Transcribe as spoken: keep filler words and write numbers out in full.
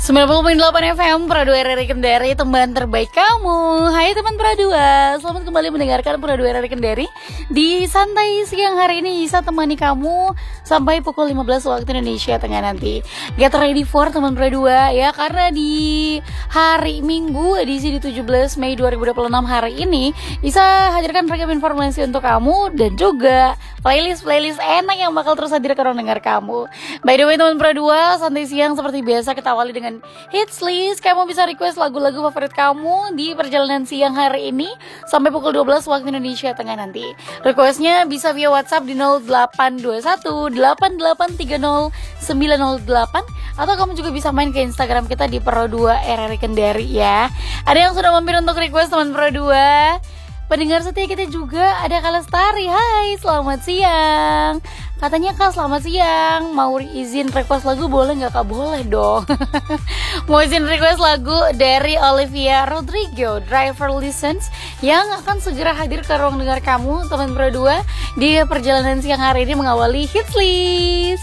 sembilan puluh koma delapan F M Pro dua R R I Kendari, teman terbaik kamu. Hai teman Pro dua, selamat kembali mendengarkan Pro dua R R I Kendari. Di santai siang hari ini bisa temani kamu sampai pukul lima belas waktu Indonesia Tengah nanti. Get ready for teman Pro dua ya, karena di hari Minggu edisi di tujuh belas Mei dua ribu dua puluh enam hari ini bisa hadirkan ragam informasi untuk kamu dan juga playlist-playlist enak yang bakal terus hadir ke ruang dengar kamu. By the way teman Pro dua, santai siang seperti biasa kita awali dengan hits list. Kamu bisa request lagu-lagu favorit kamu di perjalanan siang hari ini sampai pukul dua belas waktu Indonesia Tengah nanti. Requestnya bisa via WhatsApp di nol delapan dua satu delapan delapan tiga nol sembilan nol delapan, atau kamu juga bisa main ke Instagram kita di Pro dua R R I Kendari ya. Ada yang sudah mampir untuk request teman Pro dua? Pendengar setia kita juga ada Kak Lestari. Hai, selamat siang. Katanya Kak selamat siang, mau izin request lagu boleh nggak Kak? Boleh dong. Mau izin request lagu dari Olivia Rodrigo, Driver License, yang akan segera hadir ke ruang dengar kamu teman Pro dua di perjalanan siang hari ini mengawali hits list.